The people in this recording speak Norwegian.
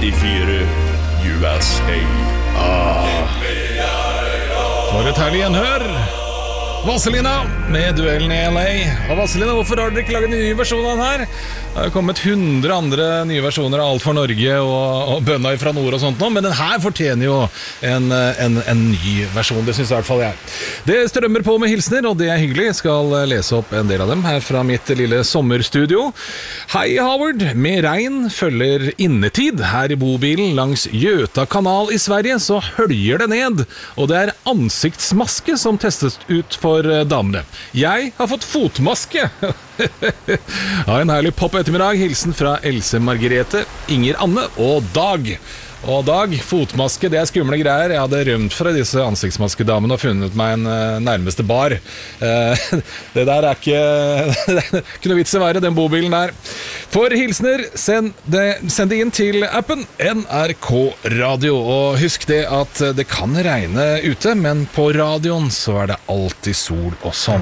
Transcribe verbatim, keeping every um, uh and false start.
nittifire U S A. Ah. For et herlig gjenhør. Vazelina med duellen i L A. Og Vazelina, hvorfor har dere ikke laget en ny versjon av den her? Det har kommet hundre andre nye versjoner av Alt for Norge og, og Bønna fra Nord og sånt nå, men den her fortjener jo en, en, en ny versjon, det synes i hvert fall jeg. Det strømmer på med hilsner, og det er hyggelig. Jeg skal lese opp en del av dem her fra mitt lille sommerstudio. Hei Howard, med regn følger innetid. Her i bobilen langs Göta kanal i Sverige så høljer det ned, og det er ansiktsmaske som testes ut for damene. Jeg har fått fotmaske. Ha en herlig pop ettermiddag. Hilsen fra Else Margrethe, Inger Anne og Dag. Og Dag, fotmaske, det er skumle greier. Jeg hadde rømt fra disse ansiktsmaskedamene og funnet meg en uh, nærmeste bar. Uh, det der er ikke ikke noe vits å være, den bobilen der. For hilsner, send det, send det inn til appen N R K Radio. Og husk det at det kan regne ute, men på radioen så er det alltid sol og sånn.